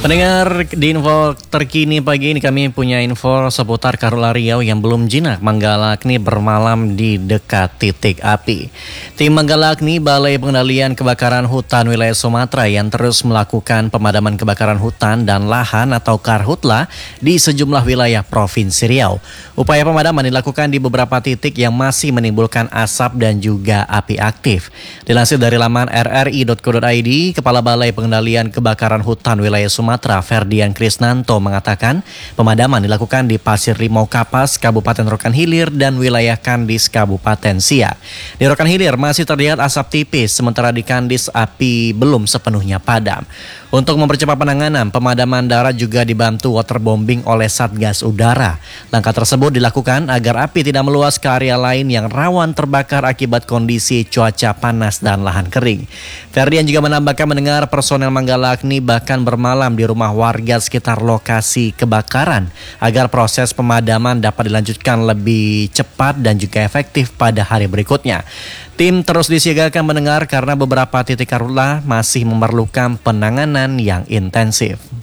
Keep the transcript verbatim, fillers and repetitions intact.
Pendengar, di info terkini pagi ini kami punya info seputar Karhutla Riau yang belum jinak menggalakni bermalam di dekat titik api. Tim menggalakni Balai Pengendalian Kebakaran Hutan Wilayah Sumatera yang terus melakukan pemadaman kebakaran hutan dan lahan atau Karhutla di sejumlah wilayah Provinsi Riau. Upaya pemadaman dilakukan di beberapa titik yang masih menimbulkan asap dan juga api aktif. Dilansir dari laman r r i dot co dot i d, Kepala Balai Pengendalian Kebakaran Hutan Wilayah Sumatera Ferdian Krisnanto mengatakan pemadaman dilakukan di Pasir Rimau Kapas, Kabupaten Rokan Hilir dan wilayah Kandis, Kabupaten Siak. Di Rokan Hilir masih terlihat asap tipis, sementara di Kandis api belum sepenuhnya padam. Untuk mempercepat penanganan, pemadaman darat juga dibantu waterbombing oleh Satgas Udara. Langkah tersebut dilakukan agar api tidak meluas ke area lain yang rawan terbakar akibat kondisi cuaca panas dan lahan kering. Ferdian juga menambahkan mendengar personel menggalakni bahkan bermalam di rumah warga sekitar lokasi kebakaran agar proses pemadaman dapat dilanjutkan lebih cepat dan juga efektif pada hari berikutnya. Tim terus disiagakan mendengar karena beberapa titik Karhutla masih memerlukan penanganan yang intensif.